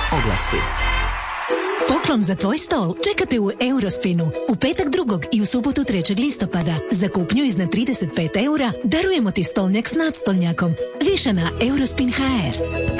oglasi. Poklon za tvoj stol čekate u Eurospinu. U petak 2. i u subotu 3. listopada. Za kupnju iznad 35 eura darujemo ti stolnjak s nadstolnjakom. Više na Eurospin.hr.